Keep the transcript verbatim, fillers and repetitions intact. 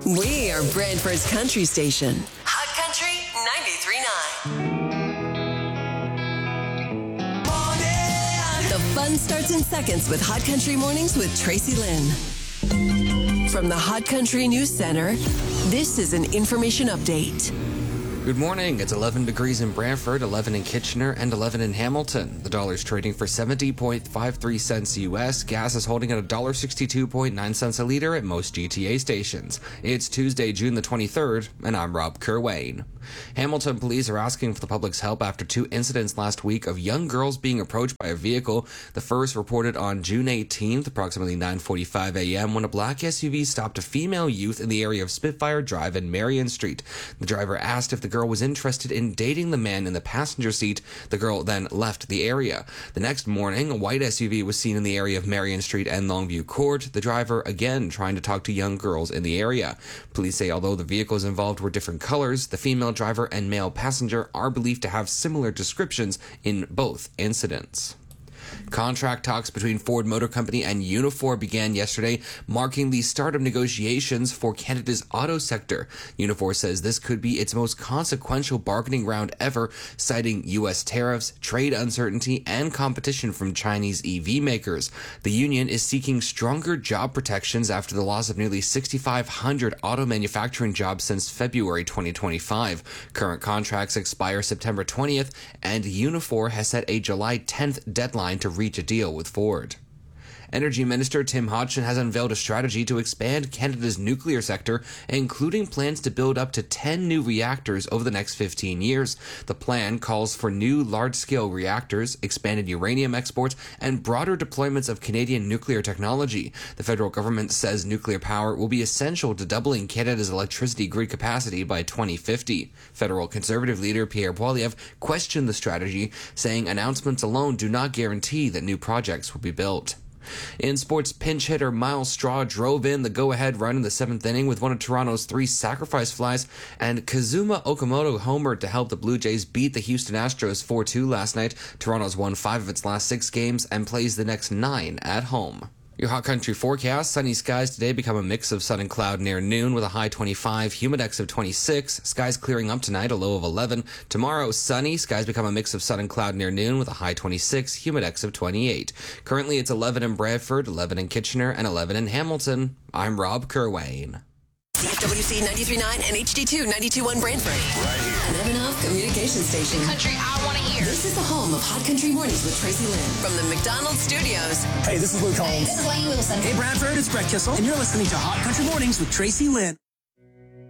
We are Brantford's country station. Hot Country ninety-three point nine. The fun starts in seconds with Hot Country Mornings with Tracy Lynn. From the Hot Country News Center, this is an information update. Good morning. It's eleven degrees in Brantford, eleven in Kitchener, and eleven in Hamilton. The dollar's trading for seventy point five three cents U S. Gas is holding at one dollar sixty-two point nine cents a liter at most G T A stations. It's Tuesday, June the twenty-third, and I'm Rob Kerwayne. Hamilton police are asking for the public's help after two incidents last week of young girls being approached by a vehicle. The first reported on June eighteenth, approximately nine forty-five a.m., when a black S U V stopped a female youth in the area of Spitfire Drive and Marion Street. The driver asked if the girl was interested in dating the man in the passenger seat. The girl then left the area. The next morning, a white S U V was seen in the area of Marion Street and Longview Court, the driver again trying to talk to young girls in the area. Police say although the vehicles involved were different colors, the female driver and male passenger are believed to have similar descriptions in both incidents. Contract talks between Ford Motor Company and Unifor began yesterday, marking the start of negotiations for Canada's auto sector. Unifor says this could be its most consequential bargaining round ever, citing U S tariffs, trade uncertainty, and competition from Chinese E V makers. The union is seeking stronger job protections after the loss of nearly six thousand five hundred auto manufacturing jobs since February twenty twenty-five. Current contracts expire September twentieth, and Unifor has set a July tenth deadline to reach a deal with Ford. Energy Minister Tim Hodgson has unveiled a strategy to expand Canada's nuclear sector, including plans to build up to ten new reactors over the next fifteen years. The plan calls for new large-scale reactors, expanded uranium exports, and broader deployments of Canadian nuclear technology. The federal government says nuclear power will be essential to doubling Canada's electricity grid capacity by twenty fifty. Federal Conservative leader Pierre Poilievre questioned the strategy, saying announcements alone do not guarantee that new projects will be built. In sports, pinch hitter Miles Straw drove in the go-ahead run in the seventh inning with one of Toronto's three sacrifice flies, and Kazuma Okamoto homered to help the Blue Jays beat the Houston Astros four two last night. Toronto's won five of its last six games and plays the next nine at home. Your Hot Country forecast: sunny skies today become a mix of sun and cloud near noon with a high twenty-five, humidex of twenty-six. Skies clearing up tonight, a low of eleven. Tomorrow, sunny. Skies become a mix of sun and cloud near noon with a high twenty-six, humidex of twenty-eight. Currently, it's eleven in Bradford, eleven in Kitchener, and eleven in Hamilton. I'm Rob Kerwayne. C F W C ninety-three point nine and H D two ninety-two point one Brantford. Right here. An Evanoff communication station. Country I want to hear. This is the home of Hot Country Mornings with Tracy Lynn. From the McDonald's studios. Hey, this is Luke Holmes. This is Wayne Wilson. Hey, Bradford, it's Brett Kissel, and you're listening to Hot Country Mornings with Tracy Lynn.